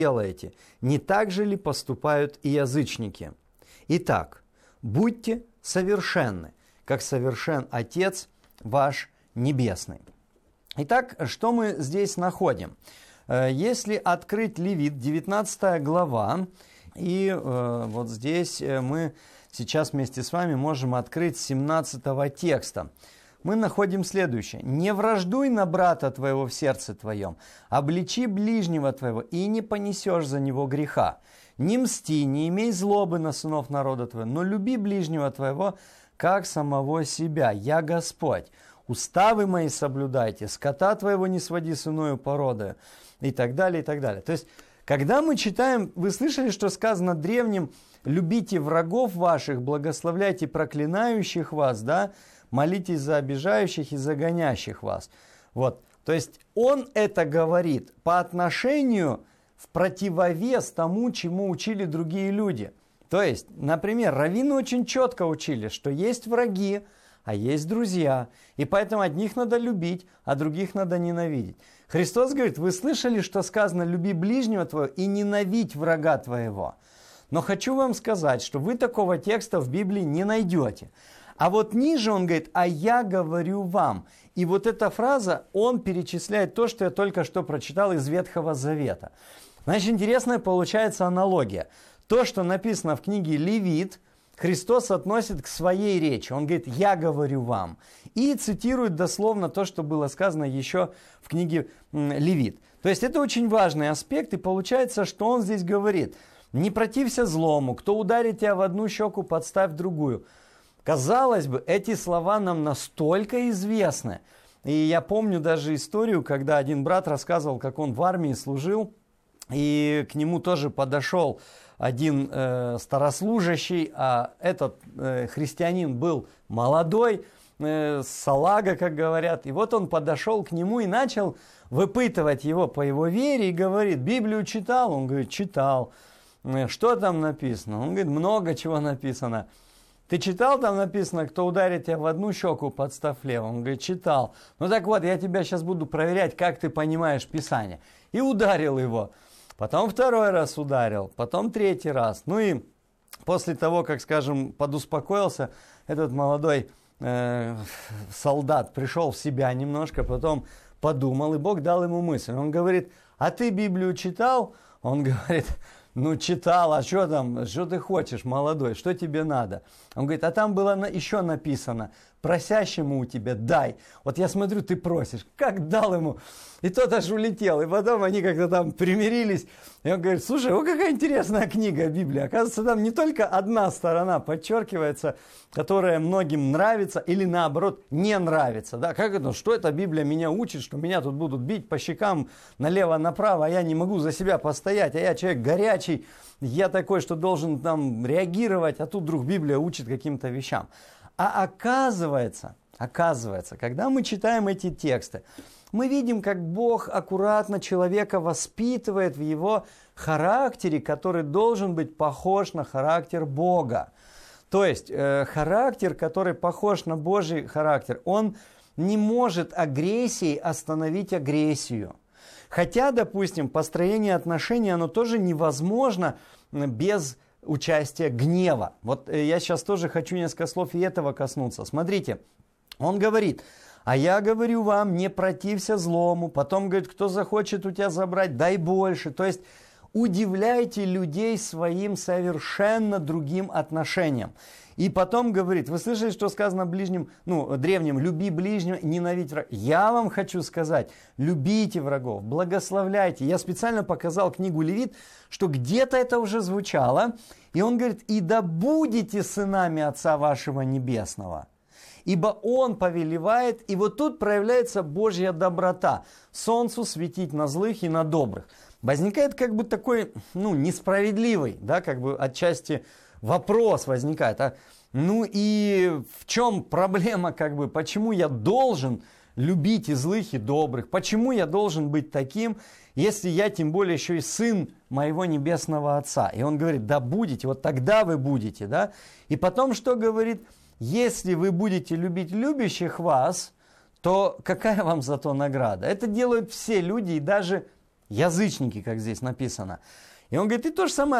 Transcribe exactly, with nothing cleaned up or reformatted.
делаете, не так же ли поступают и язычники? Итак, будьте совершенны, как совершен Отец ваш Небесный». Итак, что мы здесь находим? Если открыть Левит, девятнадцатая глава, и э, вот здесь мы сейчас вместе с вами можем открыть семнадцатого текста. Мы находим следующее. «Не враждуй на брата твоего в сердце твоем, обличи ближнего твоего, и не понесешь за него греха. Не мсти, не имей злобы на сынов народа твоего, но люби ближнего твоего, как самого себя. Я Господь. Уставы мои соблюдайте, скота твоего не своди с иною породою». И так далее, и так далее. То есть, когда мы читаем, вы слышали, что сказано древним: «Любите врагов ваших, благословляйте проклинающих вас, да? Молитесь за обижающих и за гонящих вас». Вот. То есть, он это говорит по отношению в противовес тому, чему учили другие люди. То есть, например, раввины очень четко учили, что есть враги, а есть друзья. И поэтому одних надо любить, а других надо ненавидеть. Христос говорит: вы слышали, что сказано: «Люби ближнего твоего и ненавидь врага твоего». Но хочу вам сказать, что вы такого текста в Библии не найдете. А вот ниже он говорит: «А я говорю вам». И вот эта фраза, он перечисляет то, что я только что прочитал из Ветхого Завета. Значит, интересная получается аналогия. То, что написано в книге Левит, Христос относит к своей речи. Он говорит: «Я говорю вам». И цитирует дословно то, что было сказано еще в книге Левит. То есть это очень важный аспект. И получается, что он здесь говорит: «Не протився злому, кто ударит тебя в одну щеку, подставь другую». Казалось бы, эти слова нам настолько известны. И я помню даже историю, когда один брат рассказывал, как он в армии служил, и к нему тоже подошел один э, старослужащий, а этот э, христианин был молодой, э, салага, как говорят. И вот он подошел к нему и начал выпытывать его по его вере и говорит: «Библию читал?» Он говорит: «Читал». «Что там написано?» Он говорит: «Много чего написано». «Ты читал, там написано: кто ударит тебя в одну щеку, подставь левую?» Он говорит: «Читал». «Ну так вот, я тебя сейчас буду проверять, как ты понимаешь Писание». И ударил его. Потом второй раз ударил, потом третий раз. Ну и после того, как, скажем, подуспокоился, этот молодой э, солдат пришел в себя немножко, потом подумал, и Бог дал ему мысль. Он говорит: «А ты Библию читал?» Он говорит: «Ну, читал, а что там, что ты хочешь, молодой, что тебе надо?» Он говорит: «А там было еще написано: просящему у тебя дай». Вот я смотрю, ты просишь. Как дал ему? И тот аж улетел. И потом они как-то там примирились. И он говорит: «Слушай, вот какая интересная книга Библия. Оказывается, там не только одна сторона подчеркивается, которая многим нравится или наоборот не нравится. Да? Как это? Что эта Библия меня учит, что меня тут будут бить по щекам налево-направо, а я не могу за себя постоять, а я человек горячий, я такой, что должен там реагировать, а тут вдруг Библия учит каким-то вещам». А оказывается, оказывается, когда мы читаем эти тексты, мы видим, как Бог аккуратно человека воспитывает в его характере, который должен быть похож на характер Бога. То есть э, характер, который похож на Божий характер, он не может агрессией остановить агрессию. Хотя, допустим, построение отношений, оно тоже невозможно без участия гнева. Вот я сейчас тоже хочу несколько слов и этого коснуться. Смотрите, он говорит: «А я говорю вам, не протився злому». Потом говорит: «Кто захочет у тебя забрать, дай больше». То есть удивляйте людей своим совершенно другим отношением. И потом говорит: вы слышали, что сказано ближним, ну, древним: «Люби ближнего, ненавидь врага». Я вам хочу сказать: любите врагов, благословляйте. Я специально показал книгу Левит, что где-то это уже звучало. И он говорит: «И да будете сынами Отца вашего Небесного». Ибо Он повелевает, и вот тут проявляется Божья доброта: солнцу светить на злых и на добрых. Возникает как бы такой, ну, несправедливый, да, как бы отчасти вопрос возникает. А, ну и в чем проблема, как бы, почему я должен любить и злых, и добрых? Почему я должен быть таким, если я тем более еще и сын моего Небесного Отца? И он говорит: да будете, вот тогда вы будете, да. И потом что говорит? Если вы будете любить любящих вас, то какая вам за то награда? Это делают все люди, и даже язычники, как здесь написано. И он говорит, и то же самое